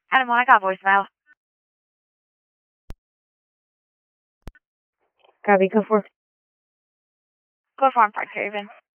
Adam, I got voicemail. Copy, go for it. Go for him, Frank Haven.